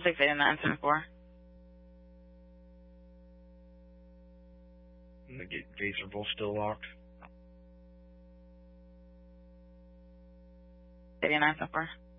68974. The gates are both still locked. 8974.